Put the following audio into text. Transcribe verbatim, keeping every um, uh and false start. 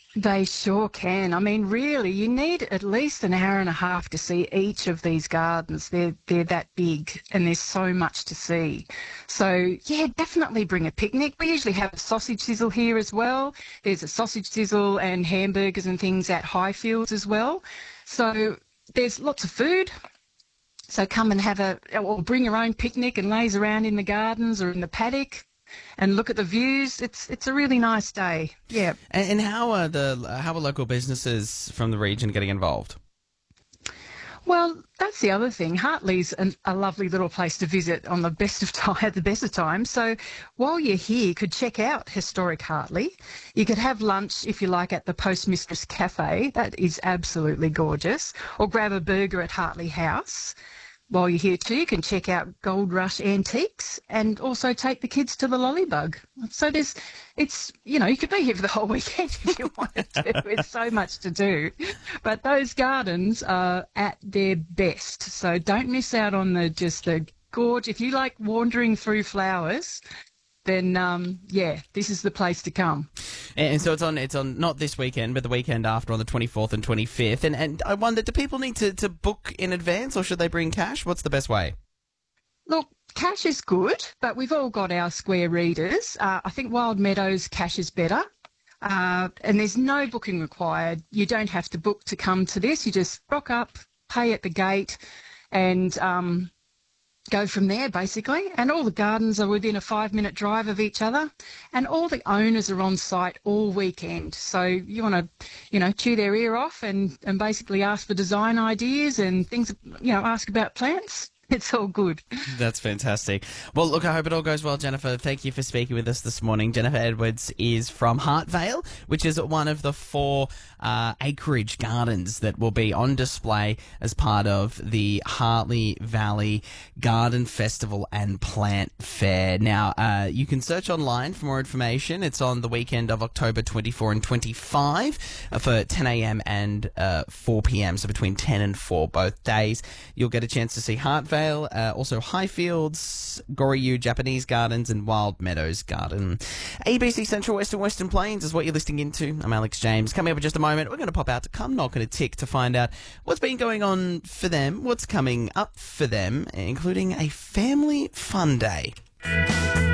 They sure can. I mean, really, you need at least an hour and a half to see each of these gardens. They're they're that big, and there's so much to see. So yeah, definitely bring a picnic. We usually have a sausage sizzle here as well. There's a sausage sizzle and hamburgers and things at Highfields as well. So there's lots of food. So come and have a, or bring your own picnic and laze around in the gardens or in the paddock and look at the views. It's it's a really nice day. Yeah. And, and how are the how are local businesses from the region getting involved? Well, that's the other thing. Hartley's an, a lovely little place to visit on the best of time, at the best of times. So while you're here, you could check out historic Hartley. You could have lunch, if you like, at the Postmistress Cafe. That is absolutely gorgeous. Or grab a burger at Hartley House. While you're here too, you can check out Gold Rush Antiques and also take the kids to the Lollybug. So there's, it's, you know, you could be here for the whole weekend if you wanted to. It's so much to do. But those gardens are at their best. So don't miss out on the, just the gorge. If you like wandering through flowers, then um, yeah, this is the place to come. And so it's on it's on not this weekend, but the weekend after on the twenty-fourth and twenty-fifth. And and I wonder, do people need to, to book in advance or should they bring cash? What's the best way? Look, cash is good, but we've all got our square readers. Uh, I think Wild Meadows cash is better. Uh, and there's no booking required. You don't have to book to come to this. You just rock up, pay at the gate, and um, go from there, basically. And all the gardens are within a five-minute drive of each other, and all the owners are on site all weekend. So you want to, you know, chew their ear off and, and basically ask for design ideas and things, you know, ask about plants. It's all good. That's fantastic. Well, look, I hope it all goes well, Jennifer. Thank you for speaking with us this morning. Jennifer Edwards is from Hartvale, which is one of the four uh, acreage gardens that will be on display as part of the Hartley Valley Garden Festival and Plant Fair. Now, uh, you can search online for more information. It's on the weekend of October twenty-fourth and twenty-fifth for ten a.m. and uh, four p.m., so between ten and four both days. You'll get a chance to see Hartvale, Uh, also Highfields, Goryu Japanese Gardens and Wild Meadows Garden. A B C Central Western Western Plains is what you're listening into. I'm Alex James. Coming up in just a moment, we're going to pop out to Come Knock and a Tick to find out what's been going on for them, what's coming up for them, including a family fun day.